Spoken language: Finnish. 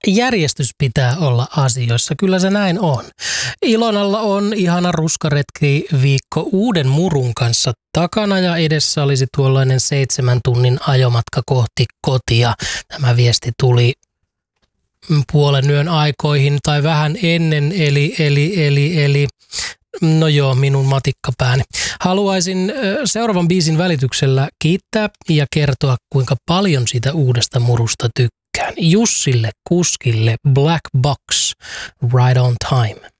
järjestys pitää olla asioissa, kyllä se näin on. Ilonalla on ihana ruskaretki viikko uuden murun kanssa takana ja edessä olisi tuollainen 7 tunnin ajomatka kohti kotia. Tämä viesti tuli puolen yön aikoihin tai vähän ennen, eli no joo, minun matikkapääni. Haluaisin seuraavan biisin välityksellä kiittää ja kertoa, kuinka paljon siitä uudesta murusta tykkään. Jussille, kuskille, Black Box, Right on Time.